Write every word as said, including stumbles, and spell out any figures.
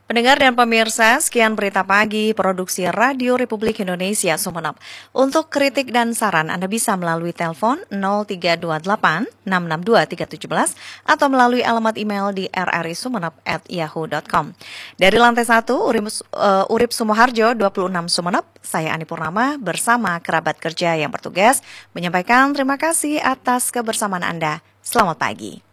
Pendengar dan pemirsa, sekian berita pagi produksi Radio Republik Indonesia Sumeneb. Untuk kritik dan saran Anda bisa melalui telepon nol tiga dua delapan enam enam dua tiga tujuh atau melalui alamat email di r r i sumeneb at yahoo dot com. Dari lantai satu, Urip, uh, Urip Sumoharjo dua puluh enam Sumeneb, saya Ani Purnama bersama kerabat kerja yang bertugas menyampaikan terima kasih atas kebersamaan Anda. Selamat pagi.